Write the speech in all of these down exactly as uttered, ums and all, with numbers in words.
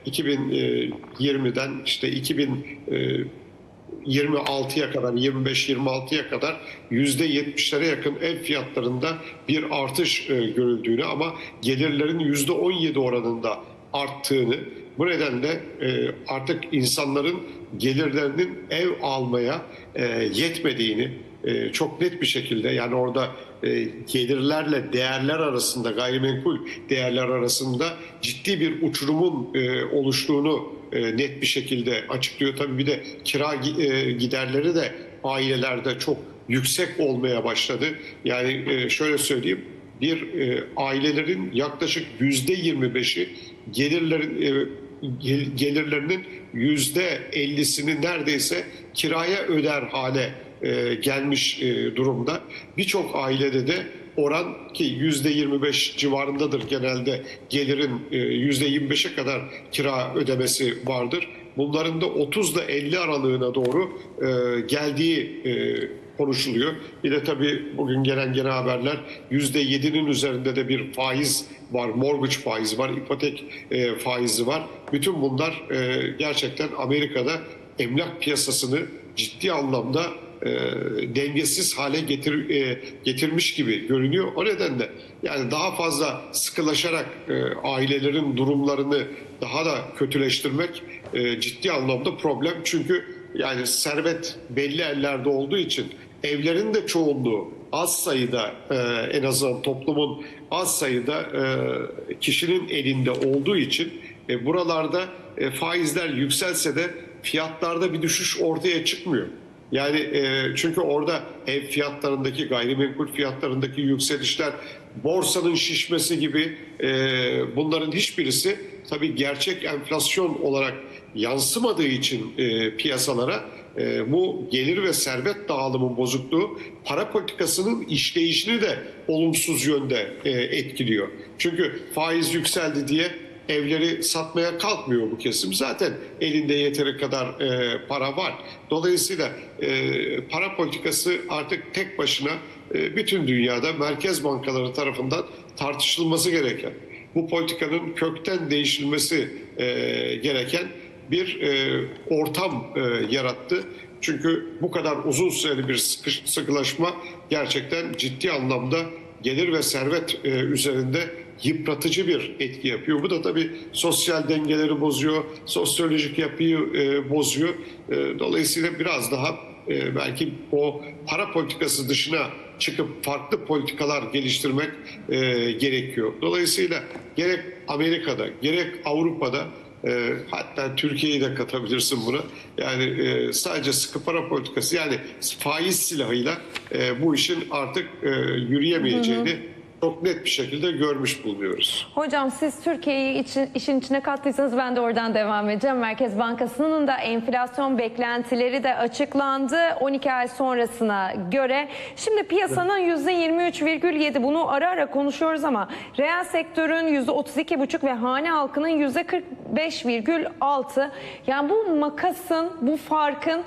iki bin yirmiden işte iki bin yirmi altıya kadar, yirmi beş yirmi altıya kadar yüzde yetmişlere yakın ev fiyatlarında bir artış görüldüğünü ama gelirlerin yüzde on yedi oranında arttığını, bu nedenle artık insanların gelirlerinin ev almaya yetmediğini çok net bir şekilde, yani orada gelirlerle değerler arasında, gayrimenkul değerler arasında ciddi bir uçurumun oluştuğunu net bir şekilde açıklıyor. Tabii bir de kira giderleri de ailelerde çok yüksek olmaya başladı. Yani şöyle söyleyeyim, bir ailelerin yaklaşık yüzde yirmi beşi gelirlerin gelirlerinin yüzde ellisini neredeyse kiraya öder hale gelmiş durumda. Birçok ailede de oran, ki yüzde yirmi beş civarındadır genelde, gelirin yüzde yirmi beşe kadar kira ödemesi vardır. Bunların da otuz ile elli aralığına doğru geldiği konuşuluyor. Bir de tabii bugün gelen gene haberler, yüzde yedinin üzerinde de bir faiz var, mortgage faizi var, ipotek faizi var. Bütün bunlar gerçekten Amerika'da emlak piyasasını ciddi anlamda E, dengesiz hale getir, e, getirmiş gibi görünüyor. O nedenle yani daha fazla sıkılaşarak e, ailelerin durumlarını daha da kötüleştirmek e, ciddi anlamda problem. Çünkü yani servet belli ellerde olduğu için evlerin de çoğunluğu az sayıda, e, en azından toplumun az sayıda e, kişinin elinde olduğu için e, buralarda e, faizler yükselse de fiyatlarda bir düşüş ortaya çıkmıyor. Yani e, çünkü orada ev fiyatlarındaki, gayrimenkul fiyatlarındaki yükselişler, borsanın şişmesi gibi e, bunların hiçbirisi tabii gerçek enflasyon olarak yansımadığı için e, piyasalara e, bu gelir ve servet dağılımının bozukluğu para politikasının işleyişini de olumsuz yönde e, etkiliyor. Çünkü faiz yükseldi diye evleri satmaya kalkmıyor bu kesim. Zaten elinde yeteri kadar e, para var. Dolayısıyla e, para politikası artık tek başına e, bütün dünyada merkez bankaları tarafından tartışılması gereken, bu politikanın kökten değişilmesi e, gereken bir e, ortam e, yarattı. Çünkü bu kadar uzun süreli bir sıkış, sıkılaşma gerçekten ciddi anlamda gelir ve servet e, üzerinde yıpratıcı bir etki yapıyor. Bu da tabii sosyal dengeleri bozuyor, sosyolojik yapıyı e, bozuyor. E, dolayısıyla biraz daha e, belki o para politikası dışına çıkıp farklı politikalar geliştirmek e, gerekiyor. Dolayısıyla gerek Amerika'da, gerek Avrupa'da, e, hatta Türkiye'yi de katabilirsin buna. Yani e, sadece sıkı para politikası, yani faiz silahıyla e, bu işin artık e, yürüyemeyeceğini, hı hı, çok net bir şekilde görmüş bulunuyoruz. Hocam siz Türkiye'yi için, işin içine kattıysanız ben de oradan devam edeceğim. Merkez Bankası'nın da enflasyon beklentileri de açıklandı on iki ay sonrasına göre. Şimdi piyasanın yüzde yirmi üç virgül yedi, bunu ara ara konuşuyoruz ama reel sektörün yüzde otuz iki virgül beş ve hane halkının yüzde kırk beş virgül altı. Yani bu makasın, bu farkın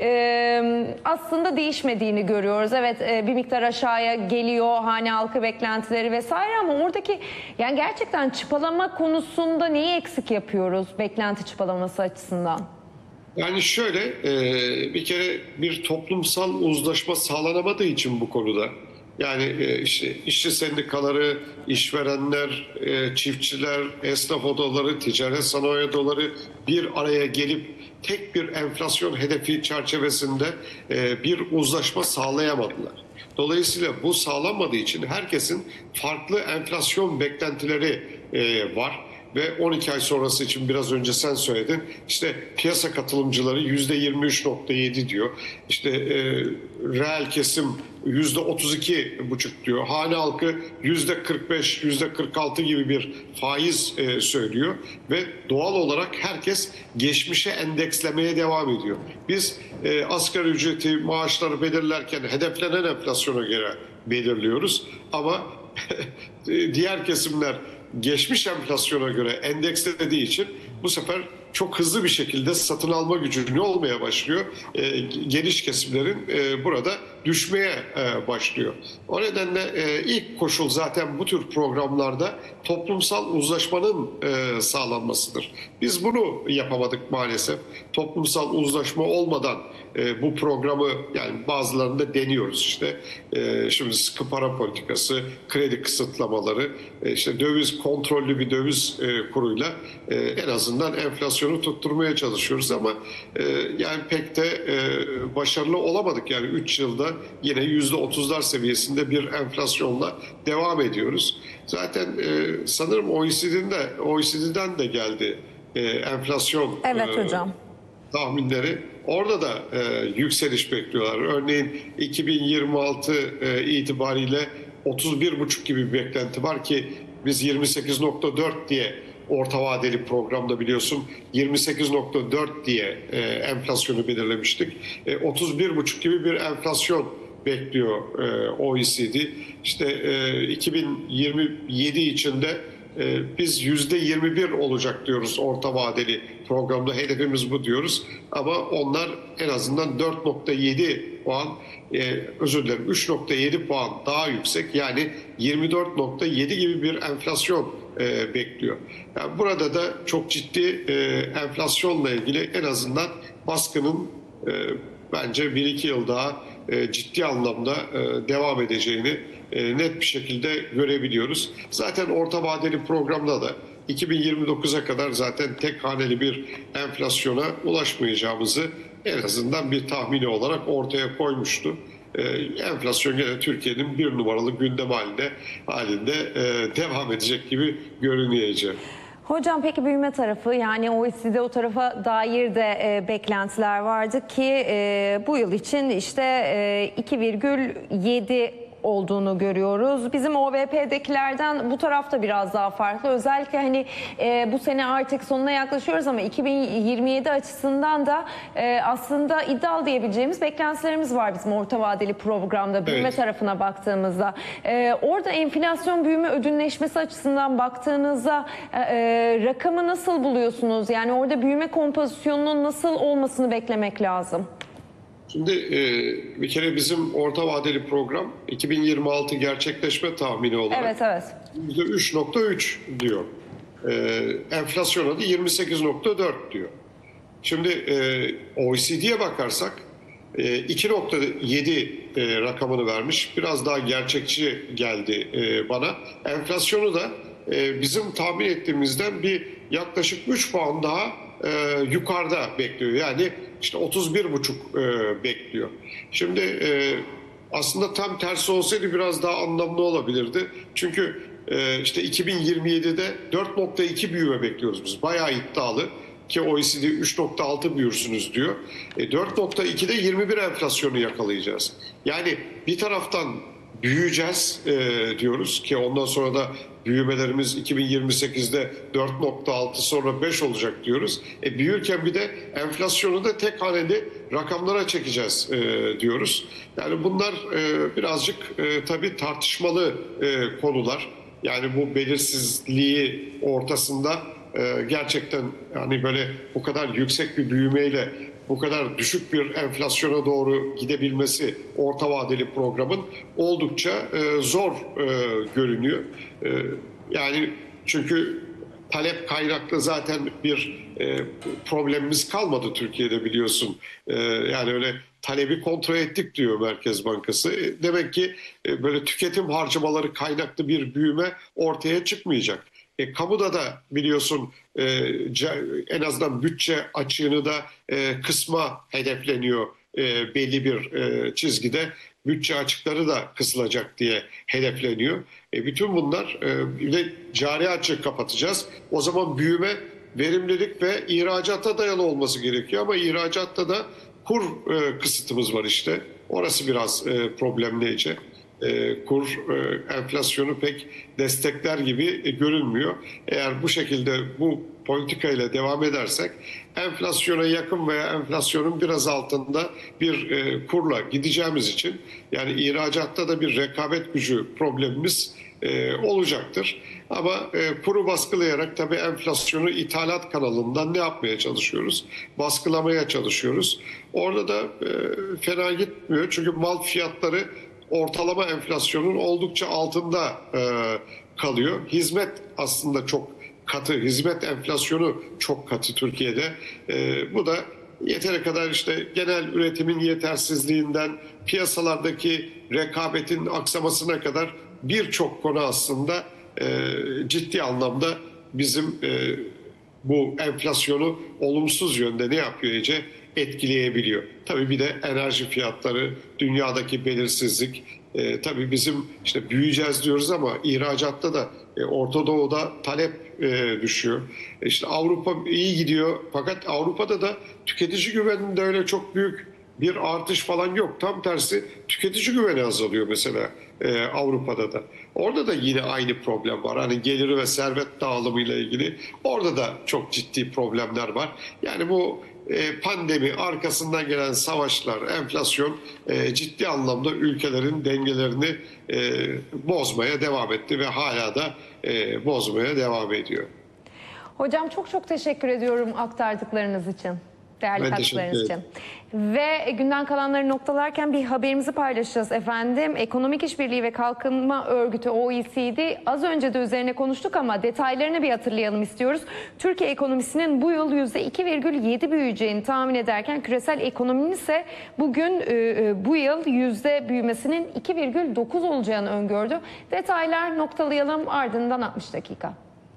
e, aslında değişmediğini görüyoruz. Evet, e, bir miktar aşağıya geliyor hane halkı beklentileri vesaire ama oradaki, yani gerçekten çıpalama konusunda neyi eksik yapıyoruz beklenti çıpalaması açısından? Yani şöyle, bir kere bir toplumsal uzlaşma sağlanamadığı için bu konuda, yani işte işçi sendikaları, işverenler, çiftçiler, esnaf odaları, ticaret sanayi odaları bir araya gelip tek bir enflasyon hedefi çerçevesinde bir uzlaşma sağlayamadılar. Dolayısıyla bu sağlanmadığı için herkesin farklı enflasyon beklentileri e, var. Ve on iki ay sonrası için biraz önce sen söyledin. İşte piyasa katılımcıları yüzde yirmi üç virgül yedi diyor. İşte e, reel kesim yüzde otuz iki buçuk diyor. Hane halkı yüzde kırk beş, yüzde kırk altı gibi bir faiz e, söylüyor. Ve doğal olarak herkes geçmişe endekslemeye devam ediyor. Biz e, asgari ücreti, maaşları belirlerken hedeflenen enflasyona göre belirliyoruz. Ama diğer kesimler geçmiş enflasyona göre endekslediği için bu sefer çok hızlı bir şekilde satın alma gücü ne olmaya başlıyor? E, geniş kesimlerin e, burada düşmeye e, başlıyor. O nedenle e, ilk koşul zaten bu tür programlarda toplumsal uzlaşmanın e, sağlanmasıdır. Biz bunu yapamadık maalesef. Toplumsal uzlaşma olmadan e, bu programı, yani bazılarında deniyoruz işte. E, şimdi sıkı para politikası, kredi kısıtlamaları, e, işte döviz kontrollü bir döviz e, kuruyla e, en azından enflasyonu tutturmaya çalışıyoruz ama e, yani pek de e, başarılı olamadık. Yani üç yılda yine yüzde otuzlar seviyesinde bir enflasyonla devam ediyoruz. Zaten e, sanırım O E C D'nin de O E C D'den de geldi e, enflasyon Evet e, hocam. tahminleri. Orada da e, yükseliş bekliyorlar. Örneğin iki bin yirmi altı e, itibariyle otuz bir buçuk gibi bir beklenti var ki biz yirmi sekiz nokta dört diye orta vadeli programda biliyorsun yirmi sekiz nokta dört diye e, enflasyonu belirlemiştik. E, otuz bir buçuk gibi bir enflasyon bekliyor e, O E C D. İşte e, iki bin yirmi yedi içinde e, biz yüzde yirmi bir olacak diyoruz orta vadeli programda, hedefimiz bu diyoruz. Ama onlar en azından dört nokta yedi puan, e, özür dilerim üç nokta yedi puan daha yüksek, yani yirmi dört nokta yedi gibi bir enflasyon e, bekliyor. Yani burada da çok ciddi e, enflasyonla ilgili en azından baskının e, bence bir iki yıl daha e, ciddi anlamda e, devam edeceğini e, net bir şekilde görebiliyoruz. Zaten orta vadeli programda da iki bin yirmi dokuza kadar zaten tek haneli bir enflasyona ulaşmayacağımızı en azından bir tahmini olarak ortaya koymuştu. Ee, enflasyon gene Türkiye'nin bir numaralı gündem halinde, halinde e, devam edecek gibi görünüyor. Hocam peki büyüme tarafı, yani O E C D o tarafa dair de e, beklentiler vardı ki e, bu yıl için işte e, iki virgül yedi olduğunu görüyoruz. Bizim O V P'dekilerden bu tarafta biraz daha farklı. Özellikle hani e, bu sene artık sonuna yaklaşıyoruz ama iki bin yirmi yedi açısından da e, aslında iddialı diyebileceğimiz beklentilerimiz var bizim orta vadeli programda büyüme Evet. tarafına baktığımızda. E, orada enflasyon büyüme ödünleşmesi açısından baktığınızda e, e, rakamı nasıl buluyorsunuz? Yani orada büyüme kompozisyonunun nasıl olmasını beklemek lazım? Şimdi e, bir kere bizim orta vadeli program iki bin yirmi altı gerçekleşme tahmini olarak Evet, evet. yüzde üç nokta üç diyor. E, enflasyona da yirmi sekiz nokta dört diyor. Şimdi e, O E C D'ye bakarsak e, iki nokta yedi e, rakamını vermiş. Biraz daha gerçekçi geldi e, bana. Enflasyonu da e, bizim tahmin ettiğimizden bir yaklaşık üç puan daha e, yukarıda bekliyor. Yani işte otuz bir buçuk e, bekliyor. Şimdi e, aslında tam tersi olsaydı biraz daha anlamlı olabilirdi. Çünkü e, işte iki bin yirmi yedide dört nokta iki büyüme bekliyoruz biz. Bayağı iddialı ki O E C D üç nokta altı büyürsünüz diyor. E, dört nokta ikide yirmi bir enflasyonu yakalayacağız. Yani bir taraftan büyüyeceğiz e, diyoruz ki ondan sonra da büyümelerimiz iki bin yirmi sekizde dört nokta altı, sonra beş olacak diyoruz. E, büyürken bir de enflasyonu da tek haneli rakamlara çekeceğiz e, diyoruz. Yani bunlar e, birazcık e, tabii tartışmalı e, konular. Yani bu belirsizliği ortasında e, gerçekten yani böyle bu kadar yüksek bir büyümeyle bu kadar düşük bir enflasyona doğru gidebilmesi orta vadeli programın oldukça e, zor e, görünüyor. E, yani çünkü talep kaynaklı zaten bir e, problemimiz kalmadı Türkiye'de biliyorsun. E, yani öyle talebi kontrol ettik diyor Merkez Bankası. E, demek ki e, böyle tüketim harcamaları kaynaklı bir büyüme ortaya çıkmayacak. E, kamuda da biliyorsun e, en azından bütçe açığını da e, kısma hedefleniyor e, belli bir e, çizgide. Bütçe açıkları da kısılacak diye hedefleniyor. E, bütün bunlar e, bir de cari açığı kapatacağız. O zaman büyüme, verimlilik ve ihracata dayalı olması gerekiyor. Ama ihracatta da kur e, kısıtımız var işte. Orası biraz e, problemleyici. E, kur e, enflasyonu pek destekler gibi e, görünmüyor. Eğer bu şekilde bu politikayla devam edersek enflasyona yakın veya enflasyonun biraz altında bir e, kurla gideceğimiz için yani ihracatta da bir rekabet gücü problemimiz e, olacaktır. Ama e, kuru baskılayarak tabii enflasyonu ithalat kanalından ne yapmaya çalışıyoruz? Baskılamaya çalışıyoruz. Orada da e, fena gitmiyor. Çünkü mal fiyatları ortalama enflasyonun oldukça altında e, kalıyor. Hizmet aslında çok katı, hizmet enflasyonu çok katı Türkiye'de. E, bu da yeteri kadar işte genel üretimin yetersizliğinden piyasalardaki rekabetin aksamasına kadar birçok konu aslında e, ciddi anlamda bizim e, bu enflasyonu olumsuz yönde ne yapıyor iyice etkileyebiliyor. Tabii bir de enerji fiyatları, dünyadaki belirsizlik. E, tabii bizim işte büyüyeceğiz diyoruz ama ihracatta da e, Orta Doğu'da talep e, düşüyor. E, işte Avrupa iyi gidiyor fakat Avrupa'da da tüketici güveninde öyle çok büyük bir artış falan yok. Tam tersi tüketici güveni azalıyor mesela e, Avrupa'da da. Orada da yine aynı problem var. Hani geliri ve servet dağılımı ile ilgili orada da çok ciddi problemler var. Yani bu e, pandemi, arkasından gelen savaşlar, enflasyon e, ciddi anlamda ülkelerin dengelerini e, bozmaya devam etti ve hala da e, bozmaya devam ediyor. Hocam çok çok teşekkür ediyorum aktardıklarınız için. Değerli Ben katkılarınız teşekkür için. Ve günden kalanları noktalarken bir haberimizi paylaşacağız efendim. Ekonomik İşbirliği ve Kalkınma Örgütü O E C D az önce de üzerine konuştuk ama detaylarını bir hatırlayalım istiyoruz. Türkiye ekonomisinin bu yıl yüzde iki virgül yedi büyüyeceğini tahmin ederken küresel ekonominin ise bugün bu yıl yüzde büyümesinin iki virgül dokuz olacağını öngördü. Detaylar noktalayalım, ardından altmış dakika.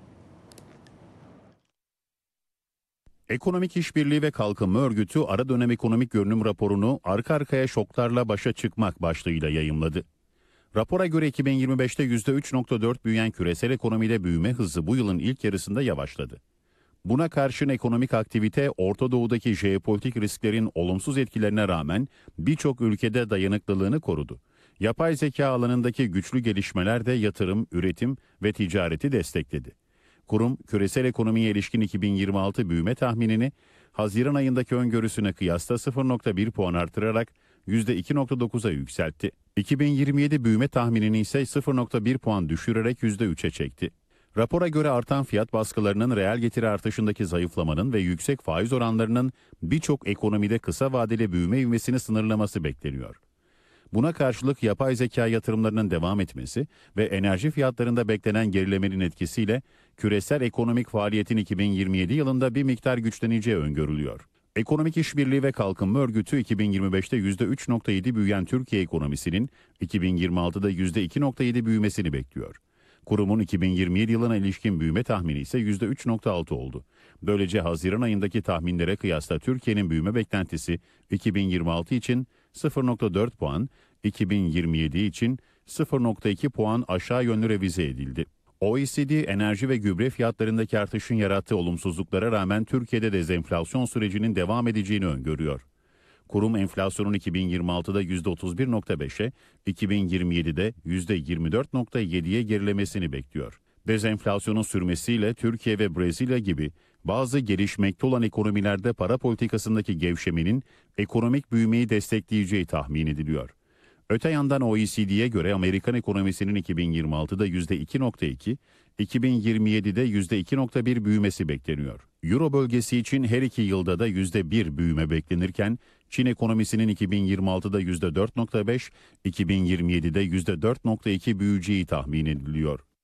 Ekonomik İşbirliği ve Kalkınma Örgütü ara dönem ekonomik görünüm raporunu arka arkaya şoklarla başa çıkmak başlığıyla yayımladı. Rapora göre iki bin yirmi beşte yüzde üç virgül dört büyüyen küresel ekonomide büyüme hızı bu yılın ilk yarısında yavaşladı. Buna karşın ekonomik aktivite Orta Doğu'daki jeopolitik risklerin olumsuz etkilerine rağmen birçok ülkede dayanıklılığını korudu. Yapay zeka alanındaki güçlü gelişmeler de yatırım, üretim ve ticareti destekledi. Kurum, küresel ekonomiye ilişkin iki bin yirmi altı büyüme tahminini Haziran ayındaki öngörüsüne kıyasla sıfır virgül bir puan artırarak yüzde iki virgül dokuza yükseltti. iki bin yirmi yedi büyüme tahminini ise sıfır virgül bir puan düşürerek yüzde üçe çekti. Rapora göre artan fiyat baskılarının reel getiri artışındaki zayıflamanın ve yüksek faiz oranlarının birçok ekonomide kısa vadeli büyüme ivmesini sınırlaması bekleniyor. Buna karşılık yapay zeka yatırımlarının devam etmesi ve enerji fiyatlarında beklenen gerilemenin etkisiyle küresel ekonomik faaliyetin iki bin yirmi yedi yılında bir miktar güçleneceği öngörülüyor. Ekonomik İşbirliği ve Kalkınma Örgütü iki bin yirmi beşte yüzde üç virgül yedi büyüyen Türkiye ekonomisinin iki bin yirmi altıda yüzde iki virgül yedi büyümesini bekliyor. Kurumun iki bin yirmi yedi yılına ilişkin büyüme tahmini ise yüzde üç virgül altı oldu. Böylece Haziran ayındaki tahminlere kıyasla Türkiye'nin büyüme beklentisi iki bin yirmi altı için sıfır virgül dört puan, iki bin yirmi yedi için sıfır virgül iki puan aşağı yönlü revize edildi. O E C D, enerji ve gübre fiyatlarındaki artışın yarattığı olumsuzluklara rağmen Türkiye'de dezenflasyon sürecinin devam edeceğini öngörüyor. Kurum enflasyonun iki bin yirmi altıda yüzde otuz bir virgül beşe, iki bin yirmi yedide yüzde yirmi dört virgül yediye gerilemesini bekliyor. Dezenflasyonun sürmesiyle Türkiye ve Brezilya gibi bazı gelişmekte olan ekonomilerde para politikasındaki gevşemenin ekonomik büyümeyi destekleyeceği tahmin ediliyor. Öte yandan O E C D'ye göre Amerikan ekonomisinin iki bin yirmi altıda yüzde iki virgül iki, iki bin yirmi yedide yüzde iki virgül bir büyümesi bekleniyor. Euro bölgesi için her iki yılda da yüzde bir büyüme beklenirken Çin ekonomisinin iki bin yirmi altıda yüzde dört virgül beş, iki bin yirmi yedide yüzde dört virgül iki büyüyeceği tahmin ediliyor.